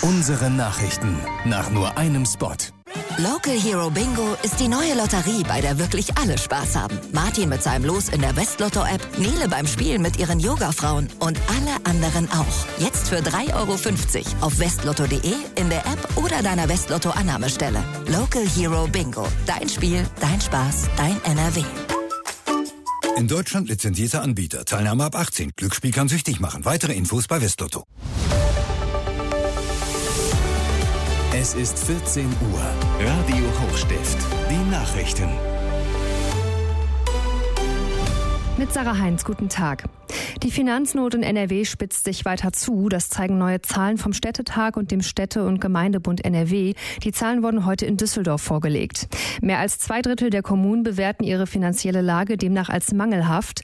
Unsere Nachrichten nach nur einem Spot. Local Hero Bingo ist die neue Lotterie, bei der wirklich alle Spaß haben. Martin mit seinem Los in der Westlotto-App, Nele beim Spielen mit ihren Yoga-Frauen und alle anderen auch. Jetzt für 3,50 € auf westlotto.de, in der App oder deiner Westlotto-Annahmestelle. Local Hero Bingo. Dein Spiel, dein Spaß, dein NRW. In Deutschland lizenzierter Anbieter. Teilnahme ab 18. Glücksspiel kann süchtig machen. Weitere Infos bei Westlotto. Es ist 14 Uhr. Radio Hochstift. Die Nachrichten. Mit Sarah Heinz, guten Tag. Die Finanznot in NRW spitzt sich weiter zu. Das zeigen neue Zahlen vom Städtetag und dem Städte- und Gemeindebund NRW. Die Zahlen wurden heute in Düsseldorf vorgelegt. Mehr als 2/3 der Kommunen bewerten ihre finanzielle Lage demnach als mangelhaft.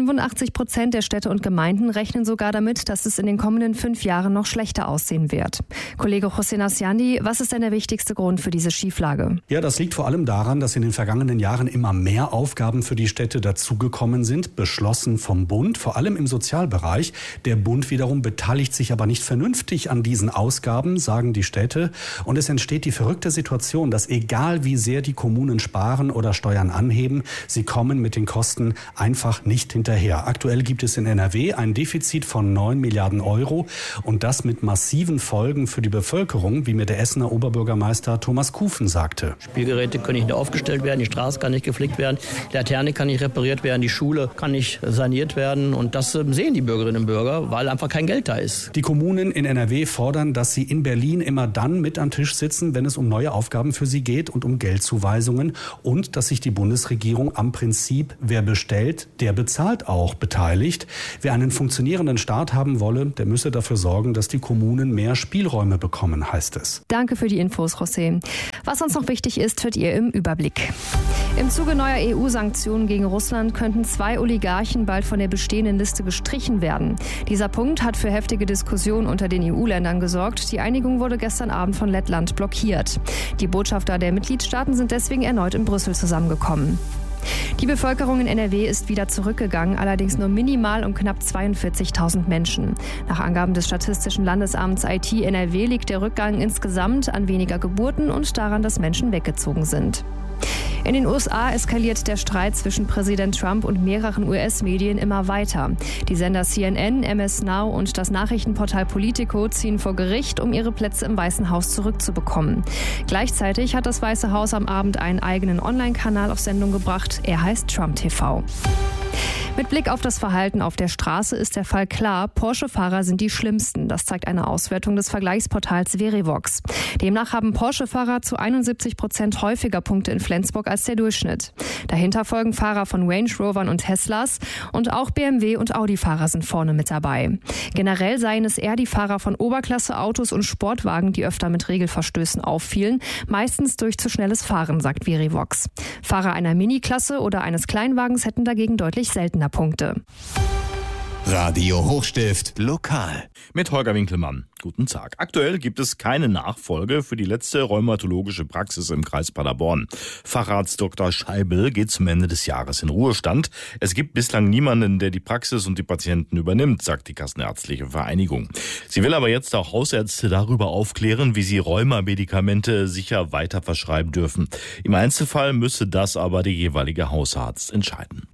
85% der Städte und Gemeinden rechnen sogar damit, dass es in den kommenden 5 Jahren noch schlechter aussehen wird. Kollege Hossein Asjandi, was ist denn der wichtigste Grund für diese Schieflage? Ja, das liegt vor allem daran, dass in den vergangenen Jahren immer mehr Aufgaben für die Städte dazugekommen sind, beschlossen vom Bund, vor allem im Sozialbereich. Der Bund wiederum beteiligt sich aber nicht vernünftig an diesen Ausgaben, sagen die Städte. Und es entsteht die verrückte Situation, dass egal wie sehr die Kommunen sparen oder Steuern anheben, sie kommen mit den Kosten einfach nicht hinterher. Aktuell gibt es in NRW ein Defizit von 9 Milliarden € und das mit massiven Folgen für die Bevölkerung, wie mir der Essener Oberbürgermeister Thomas Kufen sagte. Spielgeräte können nicht aufgestellt werden, die Straße kann nicht gepflegt werden, die Laterne kann nicht repariert werden, die Schule kann nicht saniert werden und das sehen die Bürgerinnen und Bürger, weil einfach kein Geld da ist. Die Kommunen in NRW fordern, dass sie in Berlin immer dann mit am Tisch sitzen, wenn es um neue Aufgaben für sie geht und um Geldzuweisungen und dass sich die Bundesregierung am Prinzip, wer bestellt, der bezahlt auch, beteiligt. Wer einen funktionierenden Staat haben wolle, der müsse dafür sorgen, dass die Kommunen mehr Spielräume bekommen, heißt es. Danke für die Infos, José. Was uns noch wichtig ist, hört ihr im Überblick. Im Zuge neuer EU-Sanktionen gegen Russland könnten 2 Oligarchen bald von der bestehenden Liste gestrichen werden. Dieser Punkt hat für heftige Diskussionen unter den EU-Ländern gesorgt. Die Einigung wurde gestern Abend von Lettland blockiert. Die Botschafter der Mitgliedstaaten sind deswegen erneut in Brüssel zusammengekommen. Die Bevölkerung in NRW ist wieder zurückgegangen, allerdings nur minimal um knapp 42.000 Menschen. Nach Angaben des Statistischen Landesamts IT NRW liegt der Rückgang insgesamt an weniger Geburten und daran, dass Menschen weggezogen sind. In den USA eskaliert der Streit zwischen Präsident Trump und mehreren US-Medien immer weiter. Die Sender CNN, MS Now und das Nachrichtenportal Politico ziehen vor Gericht, um ihre Plätze im Weißen Haus zurückzubekommen. Gleichzeitig hat das Weiße Haus am Abend einen eigenen Online-Kanal auf Sendung gebracht. Er heißt Trump TV. Mit Blick auf das Verhalten auf der Straße ist der Fall klar, Porsche-Fahrer sind die schlimmsten. Das zeigt eine Auswertung des Vergleichsportals Verivox. Demnach haben Porsche-Fahrer zu 71% häufiger Punkte in Flensburg als der Durchschnitt. Dahinter folgen Fahrer von Range Rovern und Teslas und auch BMW- und Audi-Fahrer sind vorne mit dabei. Generell seien es eher die Fahrer von Oberklasse-Autos und Sportwagen, die öfter mit Regelverstößen auffielen, meistens durch zu schnelles Fahren, sagt Verivox. Fahrer einer Mini-Klasse oder eines Kleinwagens hätten dagegen deutlich seltener Punkte. Radio Hochstift lokal. Mit Holger Winkelmann. Guten Tag. Aktuell gibt es keine Nachfolge für die letzte rheumatologische Praxis im Kreis Paderborn. Facharzt Dr. Scheibel geht zum Ende des Jahres in Ruhestand. Es gibt bislang niemanden, der die Praxis und die Patienten übernimmt, sagt die Kassenärztliche Vereinigung. Sie will aber jetzt auch Hausärzte darüber aufklären, wie sie Rheumamedikamente sicher weiter verschreiben dürfen. Im Einzelfall müsse das aber der jeweilige Hausarzt entscheiden.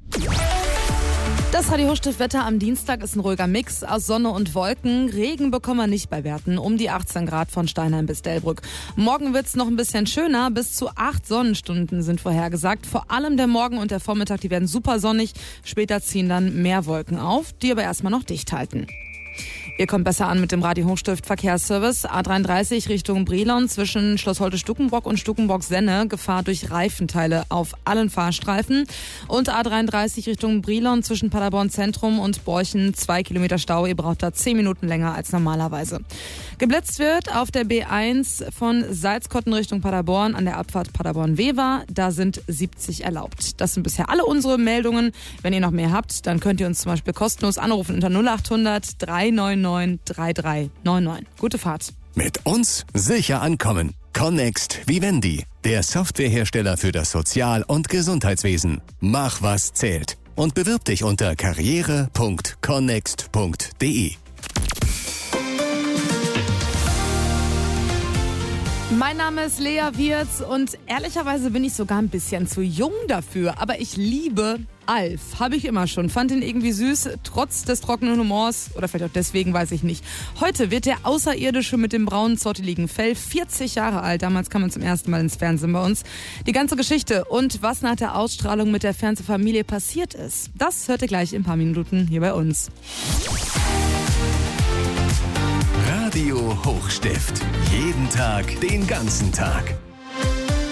Das Radio Hochstift-Wetter am Dienstag ist ein ruhiger Mix aus Sonne und Wolken. Regen bekommen wir nicht bei Werten um die 18 Grad von Steinheim bis Delbrück. Morgen wird's noch ein bisschen schöner. Bis zu 8 Sonnenstunden sind vorhergesagt. Vor allem der Morgen und der Vormittag, die werden super sonnig. Später ziehen dann mehr Wolken auf, die aber erstmal noch dicht halten. Ihr kommt besser an mit dem Radio Hochstift Verkehrsservice. A33 Richtung Brilon zwischen Schloss Holte-Stuckenbrock und Stuckenbrock-Senne. Gefahr durch Reifenteile auf allen Fahrstreifen. Und A33 Richtung Brilon zwischen Paderborn Zentrum und Borchen 2 Kilometer Stau. Ihr braucht da 10 Minuten länger als normalerweise. Geblitzt wird auf der B1 von Salzkotten Richtung Paderborn an der Abfahrt Paderborn-Wever. Da sind 70 erlaubt. Das sind bisher alle unsere Meldungen. Wenn ihr noch mehr habt, dann könnt ihr uns zum Beispiel kostenlos anrufen unter 0800 399 3399. Gute Fahrt. Mit uns sicher ankommen. Connext Vivendi, der Softwarehersteller für das Sozial- und Gesundheitswesen. Mach, was zählt. Und bewirb dich unter karriere.connext.de. Mein Name ist Lea Wirz und ehrlicherweise bin ich sogar ein bisschen zu jung dafür. Aber ich liebe Alf. Habe ich immer schon. Fand ihn irgendwie süß, trotz des trockenen Humors. Oder vielleicht auch deswegen, weiß ich nicht. Heute wird der Außerirdische mit dem braunen, zotteligen Fell 40 Jahre alt. Damals kam er zum ersten Mal ins Fernsehen bei uns. Die ganze Geschichte und was nach der Ausstrahlung mit der Fernsehfamilie passiert ist, das hört ihr gleich in ein paar Minuten hier bei uns. Radio Hochstift. Jeden Tag, den ganzen Tag.